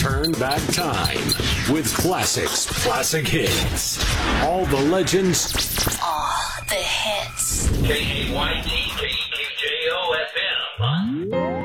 Turn Back Time with classics, classic hits. All the legends. All the hits. KAYT.